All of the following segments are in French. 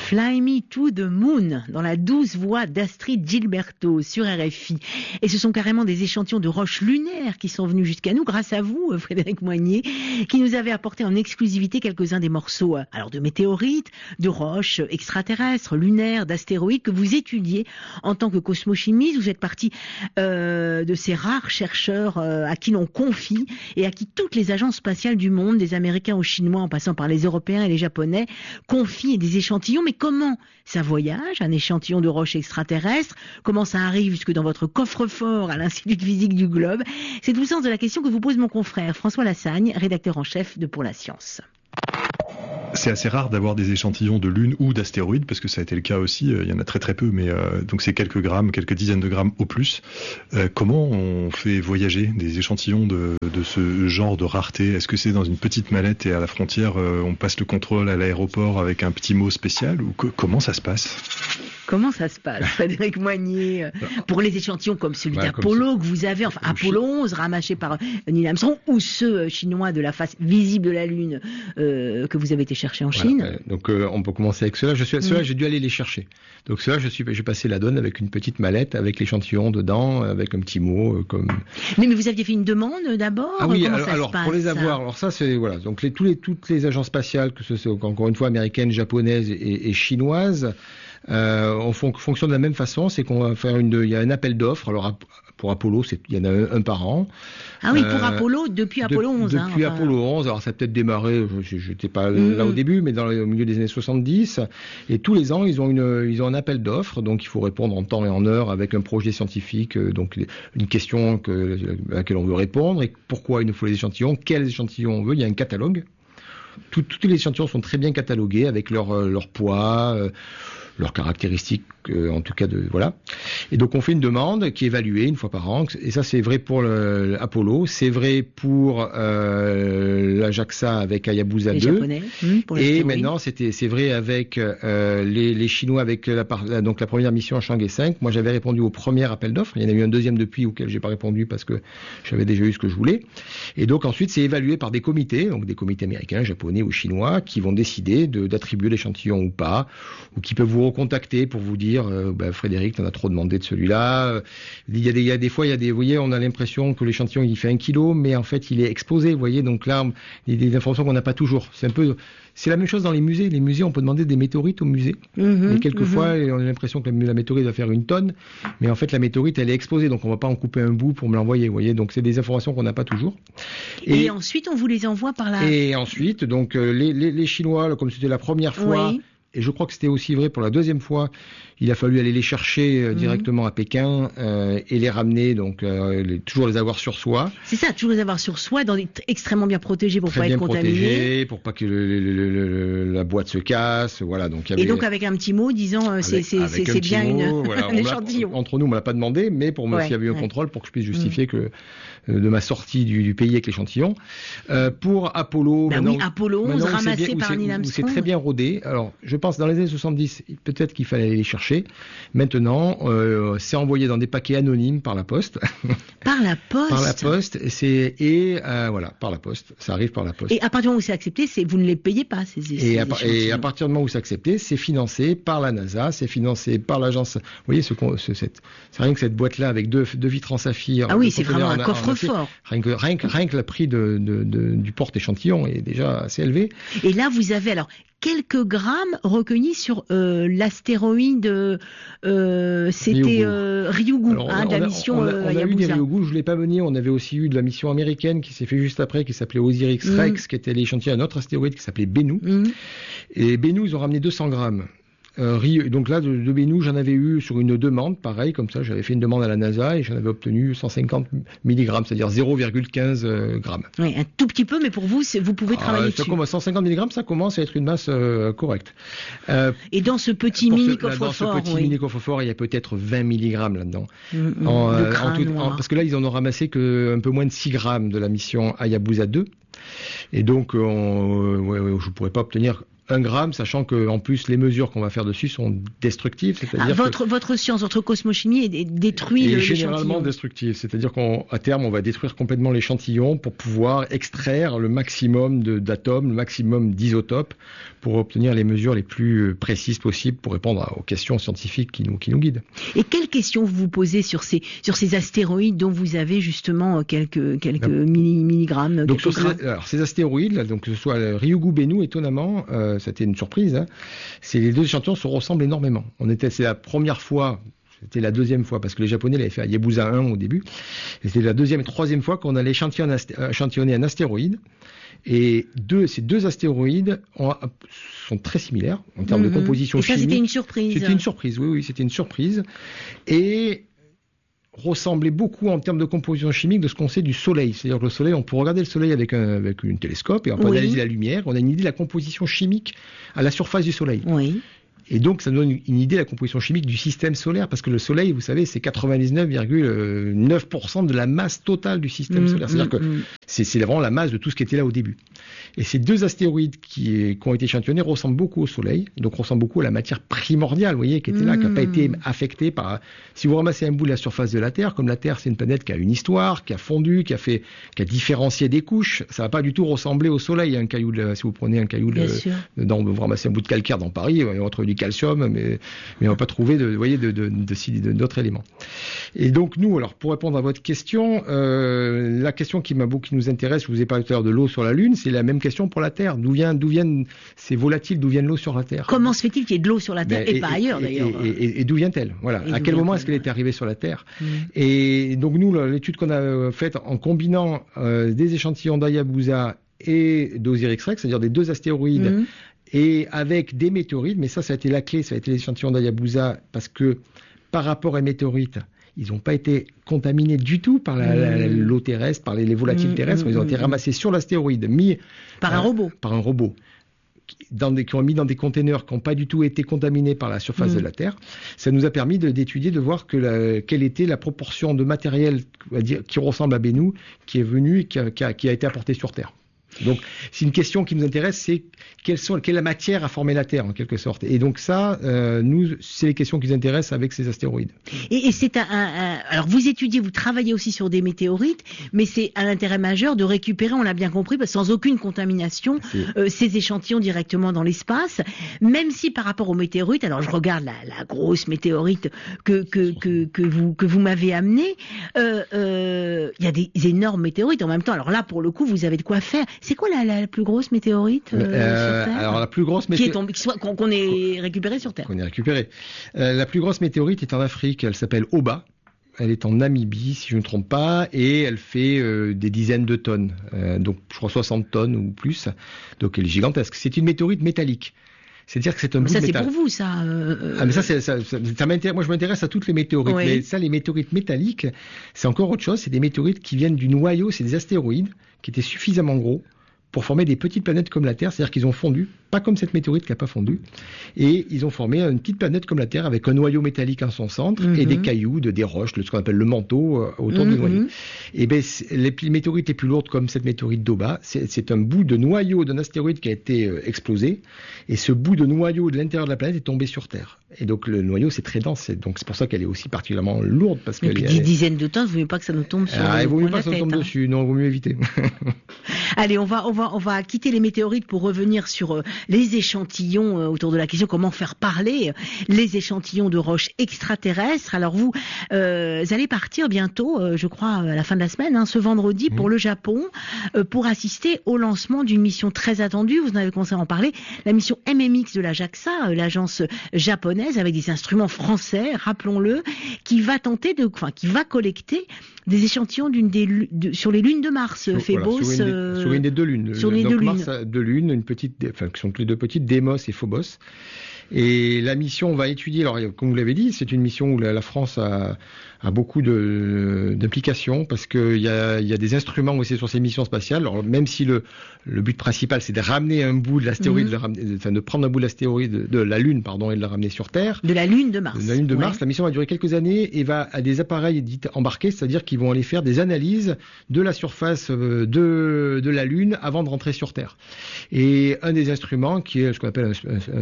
Fly Me to the Moon, dans la douce voix d'Astrid Gilberto sur RFI. Et ce sont carrément des échantillons de roches lunaires qui sont venus jusqu'à nous grâce à vous, Frédéric Moignet, qui nous avez apporté en exclusivité quelques-uns des morceaux alors de météorites, de roches extraterrestres, lunaires, d'astéroïdes que vous étudiez en tant que cosmochimiste. Vous êtes parti de ces rares chercheurs à qui l'on confie et à qui toutes les agences spatiales du monde, des Américains aux Chinois en passant par les Européens et les Japonais, confient des échantillons. Mais comment ça voyage, un échantillon de roches extraterrestres? Comment ça arrive jusque dans votre coffre-fort à l'Institut de physique du Globe? C'est tout le sens de la question que vous pose mon confrère François Lassagne, rédacteur en chef de Pour la Science. C'est assez rare d'avoir des échantillons de lune ou d'astéroïdes, parce que ça a été le cas aussi, il y en a très très peu, mais donc c'est quelques grammes, quelques dizaines de grammes au plus. Comment on fait voyager des échantillons de ce genre de rareté? Est-ce que c'est dans une petite mallette et à la frontière, on passe le contrôle à l'aéroport avec un petit mot spécial, ou comment ça se passe? Comment ça se passe, Frédéric Moignet, pour les échantillons comme celui d'Apollo que vous avez, enfin Apollo 11 ramassé par Neil Armstrong, ou ceux chinois de la face visible de la Lune que vous avez été chercher en Chine? Donc on peut commencer avec ceux-là. Ceux-là, j'ai dû aller les chercher. Donc ceux-là, j'ai passé la donne avec une petite mallette, avec l'échantillon dedans, avec un petit mot comme. Mais vous aviez fait une demande d'abord? Ah oui, alors pour les avoir, alors ça c'est voilà. Donc toutes les agences spatiales, que ce soit encore une fois américaines, japonaises et chinoises. On fonctionne de la même façon, c'est qu'on va faire il y a un appel d'offres. Alors pour Apollo, il y en a un par an. Ah oui, pour Apollo, depuis Apollo 11. Depuis Apollo 11, alors ça a peut-être démarré, je n'étais pas là au début, mais au milieu des années 70. Et tous les ans, ils ont un appel d'offres, donc il faut répondre en temps et en heure avec un projet scientifique, donc une question à laquelle on veut répondre, et pourquoi il nous faut les échantillons, quels échantillons on veut. Il y a un catalogue. Tous les échantillons sont très bien catalogués avec leur poids, leurs caractéristiques, en tout cas voilà. Et donc on fait une demande qui est évaluée une fois par an. Et ça c'est vrai pour Apollo, c'est vrai pour la JAXA avec Hayabusa 2. Japonais, et maintenant c'est vrai avec les Chinois avec donc la première mission Chang'e 5. Moi j'avais répondu au premier appel d'offres. Il y en a eu un deuxième depuis auquel j'ai pas répondu parce que j'avais déjà eu ce que je voulais. Et donc ensuite c'est évalué par des comités, donc des comités américains, japonais ou chinois, qui vont décider d'attribuer l'échantillon ou pas, ou qui peuvent vous recontacter pour vous dire Frédéric, t'en as trop demandé de celui-là. Il y a des fois, vous voyez, on a l'impression que l'échantillon il fait 1 kilo, mais en fait il est exposé, vous voyez, donc là il y a des informations qu'on n'a pas toujours. C'est la même chose dans les musées. Les musées, on peut demander des météorites au musée. Mais quelquefois, on a l'impression que la météorite va faire 1 tonne, mais en fait la météorite elle est exposée, donc on va pas en couper un bout pour me l'envoyer, vous voyez, donc c'est des informations qu'on n'a pas toujours. Et ensuite on vous les envoie par là. Et ensuite, donc les Chinois, comme c'était la première fois. Oui. Et je crois que c'était aussi vrai pour la deuxième fois. Il a fallu aller les chercher directement à Pékin et les ramener, donc toujours les avoir sur soi. C'est ça, toujours les avoir sur soi, extrêmement bien protégés pour pas être contaminé. Protégés, pour pas que la boîte se casse, voilà. Donc et donc avec un petit mot disant c'est bien un échantillon. Entre nous, on me l'a pas demandé, mais pour me s'il y avait eu un contrôle pour que je puisse justifier de ma sortie du pays avec l'échantillon. Pour Apollo, Apollo 11 ramassé par Neil Armstrong. C'est très bien rodé. Alors, je pense dans les années 70, peut-être qu'il fallait aller les chercher. Maintenant, c'est envoyé dans des paquets anonymes par la poste. Par la poste. Par la poste. Voilà, par la poste. Ça arrive par la poste. Et à partir du moment où c'est accepté, vous ne les payez pas et à partir du moment où c'est accepté, c'est financé par la NASA, c'est financé par l'agence. Vous voyez, c'est rien que cette boîte-là avec deux vitres en saphir. Ah oui, c'est vraiment un coffre-fort. Rien que le prix du porte-échantillon est déjà assez élevé. Et là, vous avez quelques grammes recueillis sur l'astéroïde, c'était Ryugu, de la mission Hayabusa. On a eu des Ryugu, je ne voulais pas venir. On avait aussi eu de la mission américaine qui s'est fait juste après, qui s'appelait Osiris-Rex, qui était l'échantillon d'un autre astéroïde qui s'appelait Bennu. Et Bennu, ils ont ramené 200 grammes. Donc là, de Bennu, j'en avais eu sur une demande, pareil, comme ça, j'avais fait une demande à la NASA et j'en avais obtenu 150 mg, c'est-à-dire 0,15 grammes. Oui, un tout petit peu, mais pour vous, vous pouvez travailler dessus. 150 mg, ça commence à être une masse correcte. Et dans ce petit mini coffre-fort, dans ce petit mini coffre-fort, il y a peut-être 20 mg là-dedans. Parce que là, ils en ont ramassé un peu moins de 6 grammes de la mission Hayabusa 2. Et donc, je ne pourrais pas obtenir 1 gramme, sachant que en plus les mesures qu'on va faire dessus sont destructives, c'est-à-dire votre science, votre cosmochimie détruit est l'échantillon. Généralement destructive, c'est-à-dire qu'à terme on va détruire complètement l'échantillon pour pouvoir extraire le maximum d'atomes, le maximum d'isotopes pour obtenir les mesures les plus précises possibles pour répondre aux questions scientifiques qui nous guident. Et quelles questions vous posez sur ces astéroïdes dont vous avez justement quelques milligrammes? Donc ces astéroïdes, là, donc que ce soit le Ryugu Bennu, étonnamment, c'était une surprise. Hein, les 2 échantillons se ressemblent énormément. C'est la première fois. C'était la 2e fois, parce que les Japonais l'avaient fait à Yabusa 1 au début. Et c'était la 2e et 3e fois qu'on allait échantillonner un astéroïde. Et ces 2 astéroïdes sont très similaires en termes de composition chimique. Et ça, c'était une surprise. C'était une surprise, oui, c'était une surprise. Et ressemblait beaucoup en termes de composition chimique de ce qu'on sait du Soleil. C'est-à-dire que le Soleil, on peut regarder le Soleil avec un télescope et on peut analyser la lumière. On a une idée de la composition chimique à la surface du Soleil. Oui. Et donc, ça nous donne une idée de la composition chimique du système solaire, parce que le Soleil, vous savez, c'est 99,9% de la masse totale du système solaire. C'est-à-dire que c'est vraiment la masse de tout ce qui était là au début. Et ces 2 astéroïdes qui ont été échantillonnés ressemblent beaucoup au Soleil, donc ressemblent beaucoup à la matière primordiale, vous voyez, qui était là, qui n'a pas été affectée par... Si vous ramassez un bout de la surface de la Terre, comme la Terre, c'est une planète qui a une histoire, qui a fondu, qui a différencié des couches, ça va pas du tout ressembler au Soleil. Si vous prenez un caillou vous ramassez un bout de calcaire dans Paris, on va trouver du calcium, mais on va pas trouver d'autres éléments. Et donc nous, alors pour répondre à votre question, la question qui nous intéresse, je vous ai parlé tout à l'heure de l'eau sur la Lune, c'est la même question pour la Terre. D'où viennent ces volatiles, d'où vient l'eau sur la Terre? Comment se fait-il qu'il y ait de l'eau sur la Terre et pas ailleurs d'ailleurs? Et d'où vient-elle? Voilà. À quel moment est-ce qu'elle est arrivée sur la Terre? Et donc nous, l'étude qu'on a faite en combinant des échantillons d'Hayabusa et d'Osiris-Rex, c'est-à-dire des 2 astéroïdes, et avec des météorites, mais ça a été la clé, ça a été l'échantillon d'Hayabusa, parce que par rapport aux météorites, ils n'ont pas été contaminés du tout par l'eau terrestre, par les volatiles terrestres, ils ont été ramassés sur l'astéroïde, mis par un robot. Par un robot. Qui ont mis dans des containers qui n'ont pas du tout été contaminés par la surface de la Terre. Ça nous a permis d'étudier, de voir quelle était la proportion de matériel qui ressemble à Bennu, qui est venu et qui a été apporté sur Terre. Donc, c'est une question qui nous intéresse, c'est quelle est la matière à former la Terre, en quelque sorte. Et donc ça, c'est les questions qui nous intéressent avec ces astéroïdes. Et c'est alors vous travaillez aussi sur des météorites, mais c'est un intérêt majeur de récupérer, on l'a bien compris, parce que sans aucune contamination, ces échantillons directement dans l'espace, même si par rapport aux météorites, alors je regarde la grosse météorite que vous m'avez amenée, il y a des énormes météorites en même temps. Alors là, pour le coup, vous avez de quoi faire. C'est quoi la plus grosse météorite sur Terre? Alors la plus grosse météorite qu'on ait récupérée sur Terre. Qu'on ait récupérée. La plus grosse météorite est en Afrique. Elle s'appelle Oba. Elle est en Namibie, si je ne me trompe pas, et elle fait des dizaines de tonnes. Donc je crois 60 tonnes ou plus. Donc elle est gigantesque. C'est une météorite métallique. C'est-à-dire que c'est un bout de métal. Ça, c'est pour vous, ça. Ah, mais ça m'intéresse. Moi, je m'intéresse à toutes les météorites. Oui. Mais ça, les météorites métalliques, c'est encore autre chose. C'est des météorites qui viennent du noyau. C'est des astéroïdes qui étaient suffisamment gros pour former des petites planètes comme la Terre. C'est-à-dire qu'ils ont fondu, pas comme cette météorite qui n'a pas fondu. Et ils ont formé une petite planète comme la Terre avec un noyau métallique en son centre et des cailloux, des roches, ce qu'on appelle le manteau autour du noyau. Et ben, les météorites les plus lourdes comme cette météorite d'Oba, c'est un bout de noyau d'un astéroïde qui a été explosé. Et ce bout de noyau de l'intérieur de la planète est tombé sur Terre. Et donc le noyau, c'est très dense. Donc c'est pour ça qu'elle est aussi particulièrement lourde. Parce que des dizaines de tonnes, il ne vaut mieux pas que ça nous tombe sur il vaut mieux pas que ça nous tombe dessus. Non, il vaut mieux éviter. Allez, on va quitter les météorites pour revenir sur les échantillons autour de la question comment faire parler les échantillons de roches extraterrestres. Alors vous allez partir bientôt, je crois à la fin de la semaine, ce vendredi pour le Japon, pour assister au lancement d'une mission très attendue. Vous en avez commencé à en parler, la mission MMX de la JAXA, l'agence japonaise avec des instruments français, rappelons-le, qui va collecter des échantillons sur les lunes de Mars, Phébos. Sur une des 2 lunes. Sur les 2 lunes. Mars a 2 lunes, qui sont toutes les 2 petites, Deimos et Phobos. Et la mission va étudier, alors comme vous l'avez dit, c'est une mission où la France a beaucoup d'implications parce qu'il y a des instruments aussi sur ces missions spatiales. Alors même si le but principal c'est de ramener un bout de l'astéroïde, de prendre un bout de l'astéroïde de la Lune, et de la ramener sur Terre. De la Lune de Mars. De la Lune de Mars. La mission va durer quelques années et va à des appareils embarqués, c'est-à-dire qu'ils vont aller faire des analyses de la surface de la Lune avant de rentrer sur Terre. Et un des instruments qui est ce qu'on appelle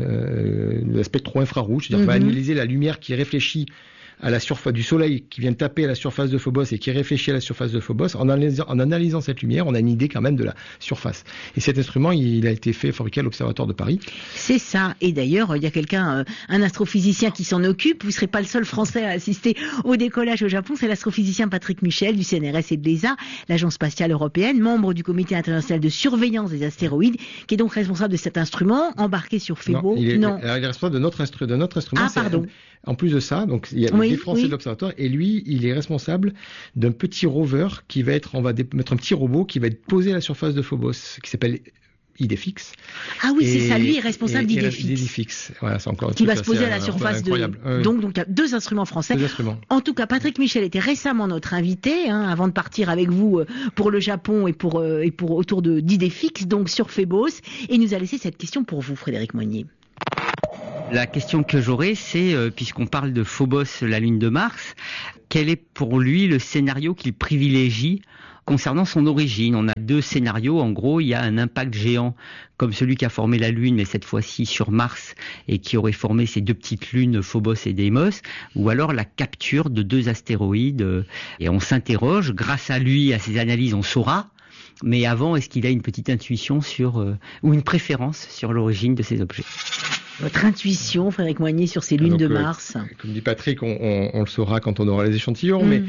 le spectro-infrarouge, c'est-à-dire qu'on va analyser la lumière qui réfléchit à la surface du Soleil, qui vient taper à la surface de Phobos et qui réfléchit à la surface de Phobos. En analysant cette lumière, on a une idée quand même de la surface. Et cet instrument, il a été fabriqué à l'Observatoire de Paris. C'est ça. Et d'ailleurs, il y a quelqu'un, un astrophysicien qui s'en occupe. Vous ne serez pas le seul Français à assister au décollage au Japon. C'est l'astrophysicien Patrick Michel du CNRS et de l'ESA, l'Agence spatiale européenne, membre du Comité international de surveillance des astéroïdes, qui est donc responsable de cet instrument embarqué sur Phobos. Il est responsable de notre instrument. Ah, pardon. En plus de ça, donc il y a des Français de l'Observatoire et lui, il est responsable d'un petit rover qui va être, on va mettre un petit robot qui va être posé à la surface de Phobos, qui s'appelle Idefix. Ah oui, c'est ça, lui est responsable d'Idefix. Idefix, voilà, c'est encore un qui va se poser à la surface de. Donc il y a 2 instruments français. 2 instruments. En tout cas, Patrick Michel était récemment notre invité, avant de partir avec vous pour le Japon et pour autour d'Idefix, donc sur Phobos, et il nous a laissé cette question pour vous, Frédéric Moignet. La question que j'aurais, c'est, puisqu'on parle de Phobos, la lune de Mars, quel est pour lui le scénario qu'il privilégie concernant son origine? On a 2 scénarios. En gros, il y a un impact géant comme celui qui a formé la Lune, mais cette fois-ci sur Mars, et qui aurait formé ces 2 petites lunes, Phobos et Deimos, ou alors la capture de 2 astéroïdes. Et on s'interroge, grâce à lui, à ses analyses, on saura. Mais avant, est-ce qu'il a une petite intuition ou une préférence sur l'origine de ces objets? Votre intuition, Frédéric Moignet, sur ces lunes de Mars. Comme dit Patrick, on le saura quand on aura les échantillons, mais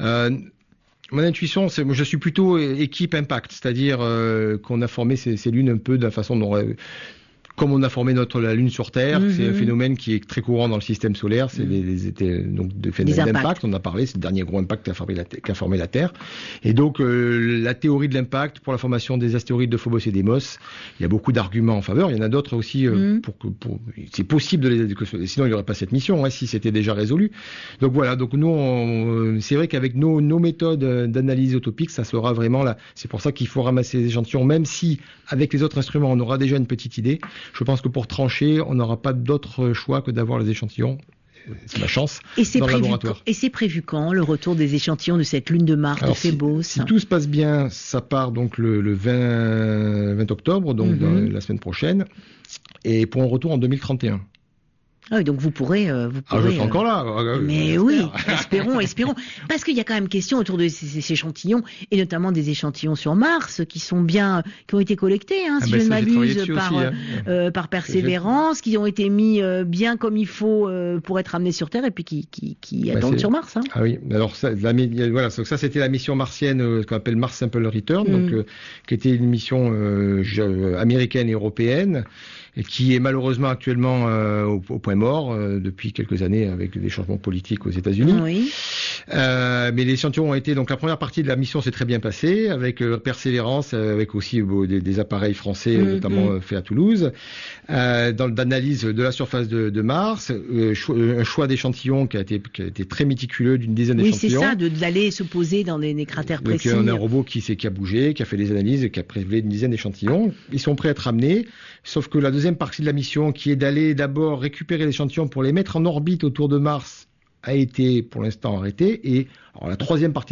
mon intuition, je suis plutôt équipe impact, c'est-à-dire qu'on a formé ces lunes un peu de la façon dont comme on a formé la Lune sur Terre, c'est un phénomène qui est très courant dans le système solaire, c'est des phénomènes d'impact, on a parlé, c'est le dernier gros impact qui a formé la Terre. Et donc, la théorie de l'impact pour la formation des astéroïdes de Phobos et Deimos, il y a beaucoup d'arguments en faveur, il y en a d'autres aussi, c'est possible sinon il n'y aurait pas cette mission, si c'était déjà résolu. Donc voilà, donc nous, c'est vrai qu'avec nos méthodes d'analyse utopique, ça sera vraiment là. C'est pour ça qu'il faut ramasser les échantillons, même si, avec les autres instruments, on aura déjà une petite idée. Je pense que pour trancher, on n'aura pas d'autre choix que d'avoir les échantillons. C'est ma chance dans le laboratoire. Et c'est prévu quand, le retour des échantillons de cette lune de Mars, de Phobos? Si tout se passe bien, ça part donc le 20 octobre, donc la semaine prochaine, et pour un retour en 2031. Ah oui, donc vous pourrez. Je suis encore là. Mais oui, espérons. Parce qu'il y a quand même question autour de ces échantillons, et notamment des échantillons sur Mars, qui ont été collectés, si je ne m'abuse, par Persévérance, qui ont été mis bien comme il faut pour être amenés sur Terre, et puis qui attendent sur Mars. Ah oui, alors ça c'était la mission martienne qu'on appelle Mars Sample Return, donc qui était une mission américaine et européenne, et qui est malheureusement actuellement au point mort depuis quelques années avec des changements politiques aux États-Unis. Oui. Mais les échantillons ont été, donc la première partie de la mission s'est très bien passée avec Persévérance, avec aussi des appareils français notamment faits à Toulouse, dans l'analyse de la surface de Mars, un choix d'échantillons qui a été très méticuleux d'une dizaine d'échantillons. Oui, c'est ça, d'aller se poser dans des cratères précis. Donc on a un robot qui a bougé, qui a fait des analyses, qui a prélevé une dizaine d'échantillons. Ils sont prêts à être ramenés, sauf que la deuxième partie de la mission, qui est d'aller d'abord récupérer les échantillons pour les mettre en orbite autour de Mars, a été pour l'instant arrêtée. Et alors, la troisième partie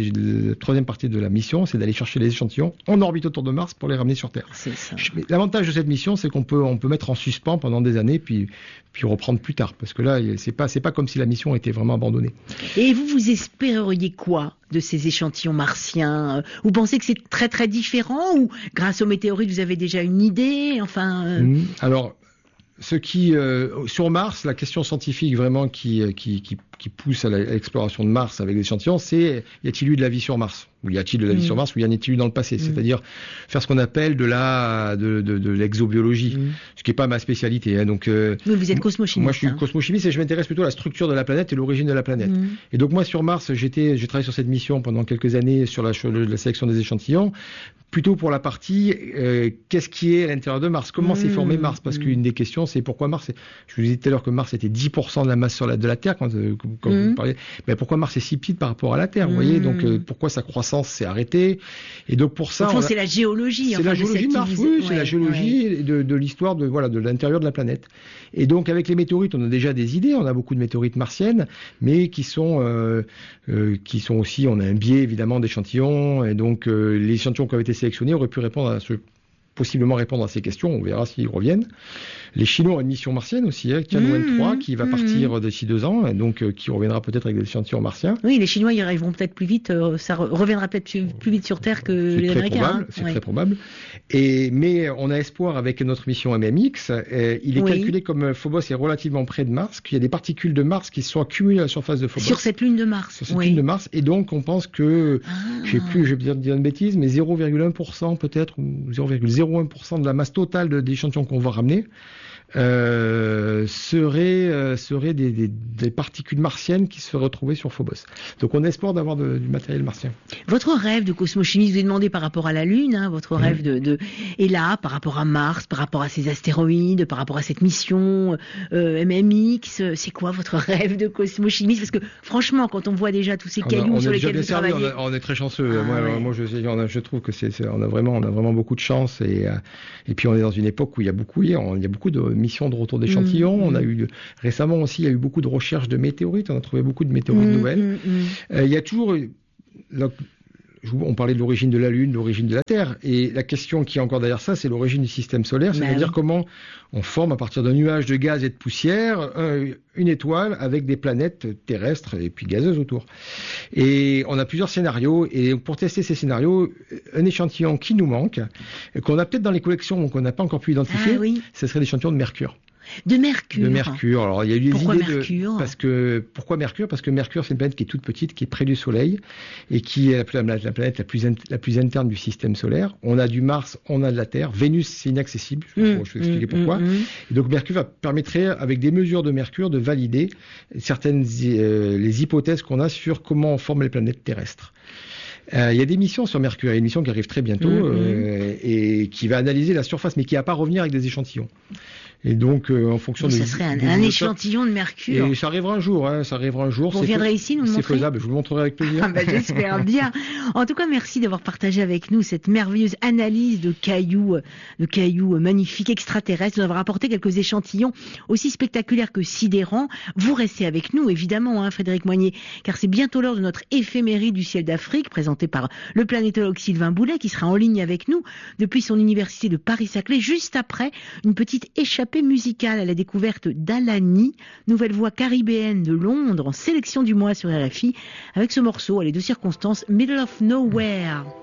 de la mission, c'est d'aller chercher les échantillons en orbite autour de Mars pour les ramener sur Terre. C'est ça. L'avantage de cette mission, c'est qu'on peut mettre en suspens pendant des années, puis reprendre plus tard, parce que là, c'est pas comme si la mission était vraiment abandonnée. Et vous espéreriez quoi de ces échantillons martiens? Vous pensez que c'est très très différent, ou grâce aux météorites, vous avez déjà une idée? Alors, ce qui sur Mars, la question scientifique vraiment qui pousse à l'exploration de Mars avec des échantillons, c'est y a-t-il eu de la vie sur Mars? Ou y a-t-il de la vie sur Mars, ou y en a-t-il eu dans le passé? C'est-à-dire faire ce qu'on appelle de l'exobiologie, ce qui n'est pas ma spécialité. Donc, vous êtes cosmochimiste. Moi, je suis cosmochimiste et je m'intéresse plutôt à la structure de la planète et l'origine de la planète. Et donc moi, sur Mars, j'ai travaillé sur cette mission pendant quelques années sur la sélection des échantillons, plutôt pour la partie qu'est-ce qui est à l'intérieur de Mars, comment s'est formé Mars, parce qu'une des questions, question, c'est pourquoi Mars, je vous disais tout à l'heure que Mars était 10% de la masse de la Terre, quand vous parliez, mais pourquoi Mars est si petit par rapport à la Terre, vous voyez, donc pourquoi sa croissance s'est arrêtée, et donc pour ça... Au fond, c'est la géologie. C'est la géologie de Mars, oui, c'est la géologie de l'histoire de l'intérieur de la planète. Et donc avec les météorites, on a déjà des idées, on a beaucoup de météorites martiennes, mais qui sont aussi, on a un biais évidemment d'échantillons, et donc les échantillons qui ont été sélectionnés auraient pu possiblement répondre à ces questions, on verra s'ils reviennent. Les Chinois ont une mission martienne aussi, Tianwen-3, qui va partir d'ici 2 ans, et donc qui reviendra peut-être avec des échantillons martiens. Oui, les Chinois y arriveront peut-être plus vite, ça reviendra peut-être plus vite sur Terre que les Américains. C'est très probable. Mais on a espoir avec notre mission MMX. Il est calculé comme Phobos est relativement près de Mars, qu'il y a des particules de Mars qui se sont accumulées à la surface de Phobos. Sur cette lune de Mars. Sur cette lune de Mars, et donc on pense que, je vais dire une bêtise, mais 0,1% peut-être, ou 0,01% de la masse totale d'échantillons qu'on va ramener, seraient des particules martiennes qui se retrouvaient sur Phobos. Donc on a espoir d'avoir du matériel martien. Votre rêve de cosmochimie, je vous ai demandé par rapport à la Lune, votre rêve et là, par rapport à Mars, par rapport à ces astéroïdes, par rapport à cette mission MMX, c'est quoi votre rêve de cosmochimie? Parce que franchement, quand on voit déjà tous ces cailloux sur lesquels vous travaillez... On est très chanceux. Moi, je trouve que on a vraiment beaucoup de chance, et puis on est dans une époque où il y a beaucoup de missions de retour d'échantillons. On a eu récemment aussi, il y a eu beaucoup de recherches de météorites. On a trouvé beaucoup de météorites nouvelles. Il y a toujours... On parlait de l'origine de la Lune, de l'origine de la Terre, et la question qui est encore derrière ça, c'est l'origine du système solaire, c'est-à-dire comment on forme à partir d'un nuage de gaz et de poussière une étoile avec des planètes terrestres et puis gazeuses autour. Et on a plusieurs scénarios, et pour tester ces scénarios, un échantillon qui nous manque, qu'on a peut-être dans les collections, qu'on n'a pas encore pu identifier, ce serait l'échantillon de Mercure. De Mercure. De Mercure. Alors, il y a eu des Pourquoi idées Mercure pourquoi Mercure? Parce que Mercure, c'est une planète qui est toute petite, qui est près du Soleil, et qui est la planète la plus interne du système solaire. On a du Mars, on a de la Terre. Vénus, c'est inaccessible. Je vais vous expliquer pourquoi. Et donc, Mercure permettrait, avec des mesures de Mercure, de valider les hypothèses qu'on a sur comment on forme les planètes terrestres. Il y a des missions sur Mercure, il y a une mission qui arrive très bientôt, et qui va analyser la surface, mais qui va pas revenir avec des échantillons. Et donc, en fonction de... Ça serait un échantillon de Mercure. Et ça arrivera un jour, ça arrivera un jour. Vous reviendrez ici nous le montrer? C'est faisable, je vous le montrerai avec plaisir. J'espère bien. En tout cas, merci d'avoir partagé avec nous cette merveilleuse analyse de cailloux magnifiques, extraterrestres, nous avoir apporté quelques échantillons aussi spectaculaires que sidérants. Vous restez avec nous, évidemment, Frédéric Moignet, car c'est bientôt l'heure de notre éphéméride du ciel d'Afrique, présenté par le planétologue Sylvain Boulet, qui sera en ligne avec nous depuis son université de Paris-Saclay, juste après une petite échappée musicale à la découverte d'Alani, nouvelle voix caribéenne de Londres, en sélection du mois sur RFI, avec ce morceau, de circonstances, Middle of Nowhere.